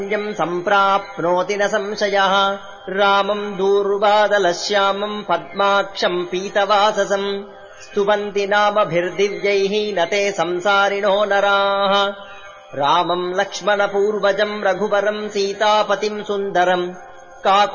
सम्प्राप्नोति न संशयः रामम् दूर्वादलश्यामम् पद्माक्षम् पीतवाससम् स्तुवन्ति नामभिर्दिव्यैः न ते संसारिणो नराः रामम् लक्ष्मणपूर्वजम् रघुवरम् सीतापतिम् सुन्दरम्